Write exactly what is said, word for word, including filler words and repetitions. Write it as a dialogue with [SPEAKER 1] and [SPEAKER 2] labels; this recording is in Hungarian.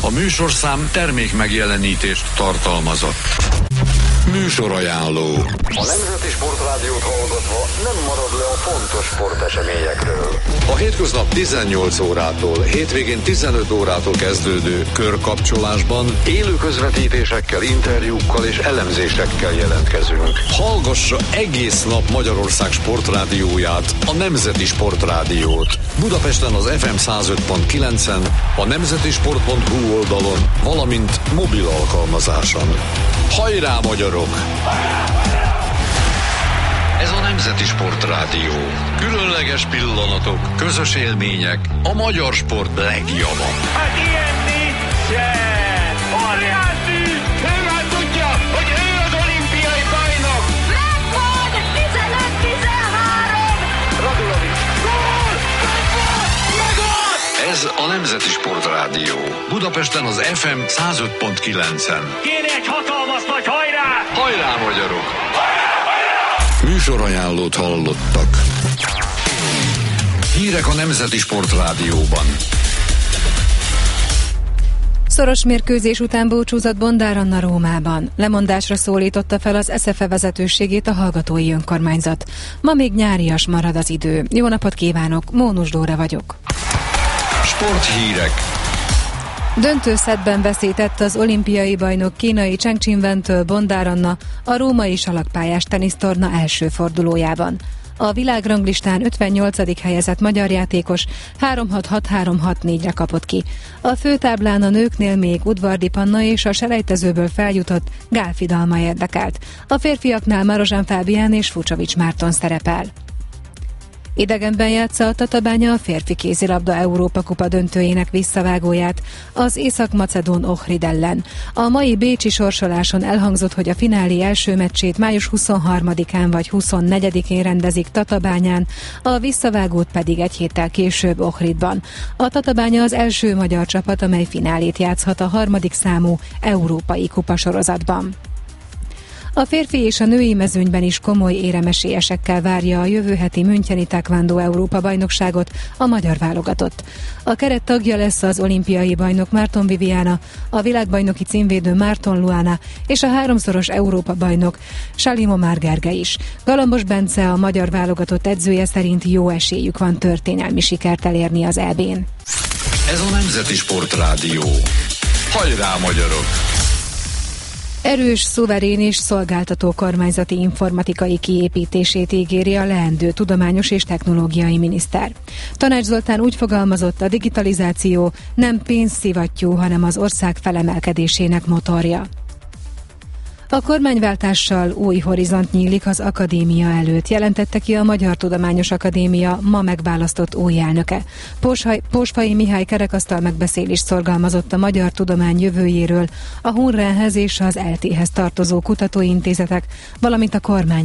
[SPEAKER 1] A műsorszám termék megjelenítést tartalmazott. Műsorajánló.
[SPEAKER 2] A Nemzeti Sportrádiót hallgatva nem marad le a fontos sporteseményekről.
[SPEAKER 1] A hétköznap tizennyolc órától, hétvégén tizenöt órától kezdődő körkapcsolásban élő közvetítésekkel, interjúkkal és elemzésekkel jelentkezünk. Hallgassa egész nap Magyarország sportrádióját, a Nemzeti Sportrádiót. Budapesten az ef em száz öt pont kilencen, a nemzetisport pont hu oldalon, valamint mobil alkalmazáson. Hajrá, magyarok! Ez a Nemzeti Sportrádió. Különleges pillanatok, közös élmények, a magyar sport legjava.
[SPEAKER 3] Hát ilyen nincsen! Óriási! Ő már tudja, hogy ő az olimpiai bajnok!
[SPEAKER 4] Megvan! tizenöt tizenhárom!
[SPEAKER 3] Radulovics! Gól! Megvan! Megvan!
[SPEAKER 1] Ez a Nemzeti Sportrádió. Budapesten az ef em száz öt pont kilencen.
[SPEAKER 3] Kéne egy hatalmas nagy hajrá!
[SPEAKER 1] Hajrá, magyarok! Műsorajánlót hallottak. Hírek a Nemzeti Sportrádióban.
[SPEAKER 5] Szoros mérkőzés után búcsúzott Bondár Anna Rómában. Lemondásra szólította fel az es ef e vezetőségét a hallgatói önkormányzat. Ma még nyárias marad az idő. Jó napot kívánok, Mónus Dóra vagyok.
[SPEAKER 1] Sporthírek.
[SPEAKER 5] Döntőszettben veszített az olimpiai bajnok kínai Cheng Qinwen-től Bondár Anna a római salakpályás tenisztorna első fordulójában. A világranglistán ötvennyolcadik helyezett magyar játékos három hat hat három hat négyre kapott ki. A főtáblán a nőknél még Udvardi Panna és a selejtezőből feljutott Gál Fidalma érdekelt. A férfiaknál Marozsán Fábián és Fucsovics Márton szerepel. Idegenben játsza a Tatabánya a férfi kézilabda Európa-kupa döntőjének visszavágóját az észak-macedón Ohrid ellen. A mai bécsi sorsoláson elhangzott, hogy a finálé első meccsét május huszonharmadikán vagy huszonnegyedikén rendezik Tatabányán, a visszavágót pedig egy héttel később Ohridban. A Tatabánya az első magyar csapat, amely finálét játszhat a harmadik számú európai kupasorozatban. A férfi és a női mezőnyben is komoly éremesélyesekkel várja a jövő heti müncheni taekwondo Európa-bajnokságot a magyar válogatott. A keret tagja lesz az olimpiai bajnok Márton Viviana, a világbajnoki címvédő Márton Luana és a háromszoros Európa-bajnok Salimomár Gergely is. Galambos Bence, a magyar válogatott edzője szerint jó esélyük van történelmi sikert elérni az é bén.
[SPEAKER 1] Ez a Nemzeti Sportrádió. Hajrá, magyarok!
[SPEAKER 5] Erős, szuverén és szolgáltató kormányzati informatikai kiépítését ígéri a leendő tudományos és technológiai miniszter. Tanács Zoltán úgy fogalmazott, a digitalizáció nem pénzszivattyú, hanem az ország felemelkedésének motorja. A kormányváltással új horizont nyílik az akadémia előtt, jelentette ki a Magyar Tudományos Akadémia ma megválasztott új elnöke. Pósfai Mihály kerekasztal megbeszélést szorgalmazott a magyar tudomány jövőjéről, a Hunrenhez és az é el té-hez tartozó kutatóintézetek, valamint a kormány